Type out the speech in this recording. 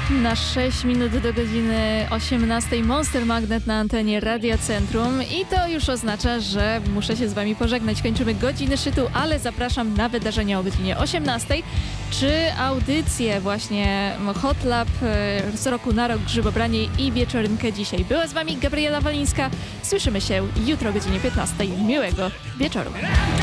Na 6 minut do godziny 18 Monster Magnet na antenie Radia Centrum i to już oznacza, że muszę się z Wami pożegnać. Kończymy godziny szczytu, ale zapraszam na wydarzenia o godzinie 18 czy audycję właśnie Hot Lab z roku na rok, grzybobranie i wieczorynkę dzisiaj. Była z Wami Gabriela Walińska. Słyszymy się jutro o godzinie 15. Miłego wieczoru.